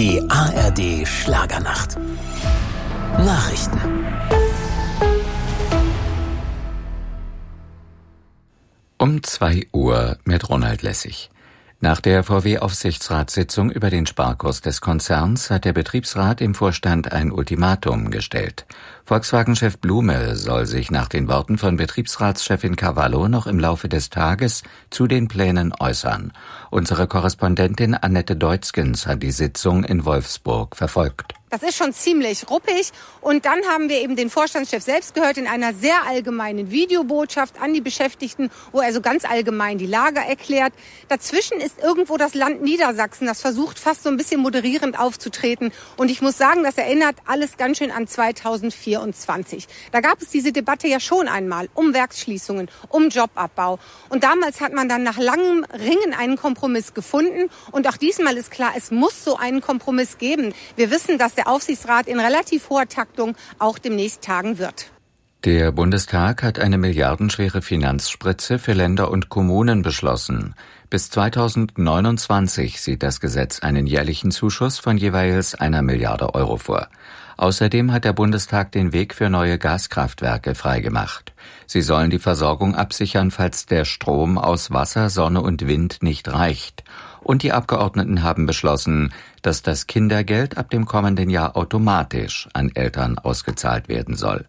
Die ARD Schlagernacht. Nachrichten. Um 2 Uhr mit Ronald Lessig. Nach der VW-Aufsichtsratssitzung über den Sparkurs des Konzerns hat der Betriebsrat dem Vorstand ein Ultimatum gestellt. Volkswagen-Chef Blume soll sich nach den Worten von Betriebsratschefin Cavallo noch im Laufe des Tages zu den Plänen äußern. Unsere Korrespondentin Annette Deutzgens hat die Sitzung in Wolfsburg verfolgt. Das ist schon ziemlich ruppig. Und dann haben wir eben den Vorstandschef selbst gehört in einer sehr allgemeinen Videobotschaft an die Beschäftigten, wo er so ganz allgemein die Lage erklärt. Dazwischen ist irgendwo das Land Niedersachsen, das versucht fast so ein bisschen moderierend aufzutreten. Und ich muss sagen, das erinnert alles ganz schön an 2024. Da gab es diese Debatte ja schon einmal um Werksschließungen, um Jobabbau. Und damals hat man dann nach langem Ringen einen Kompromiss gefunden. Und auch diesmal ist klar, es muss so einen Kompromiss geben. Wir wissen, dass der Aufsichtsrat in relativ hoher Taktung auch demnächst tagen wird. Der Bundestag hat eine milliardenschwere Finanzspritze für Länder und Kommunen beschlossen. Bis 2029 sieht das Gesetz einen jährlichen Zuschuss von jeweils 1 Milliarde Euro vor. Außerdem hat der Bundestag den Weg für neue Gaskraftwerke freigemacht. Sie sollen die Versorgung absichern, falls der Strom aus Wasser, Sonne und Wind nicht reicht. Und die Abgeordneten haben beschlossen, dass das Kindergeld ab dem kommenden Jahr automatisch an Eltern ausgezahlt werden soll.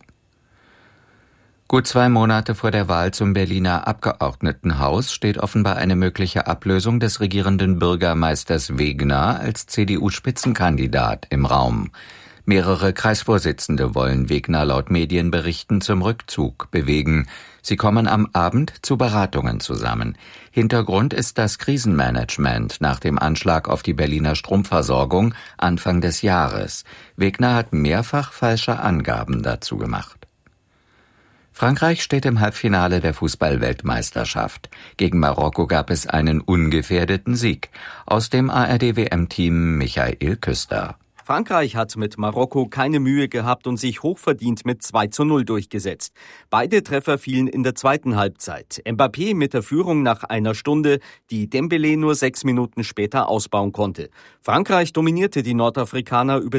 Gut 2 Monate vor der Wahl zum Berliner Abgeordnetenhaus steht offenbar eine mögliche Ablösung des regierenden Bürgermeisters Wegner als CDU-Spitzenkandidat im Raum. Mehrere Kreisvorsitzende wollen Wegner laut Medienberichten zum Rückzug bewegen. Sie kommen am Abend zu Beratungen zusammen. Hintergrund ist das Krisenmanagement nach dem Anschlag auf die Berliner Stromversorgung Anfang des Jahres. Wegner hat mehrfach falsche Angaben dazu gemacht. Frankreich steht im Halbfinale der Fußball-Weltmeisterschaft. Gegen Marokko gab es einen ungefährdeten Sieg. Aus dem ARD-WM-Team Michael Küster. Frankreich hat mit Marokko keine Mühe gehabt und sich hochverdient mit 2:0 durchgesetzt. Beide Treffer fielen in der zweiten Halbzeit. Mbappé mit der Führung nach einer Stunde, die Dembélé nur 6 Minuten später ausbauen konnte. Frankreich dominierte die Nordafrikaner über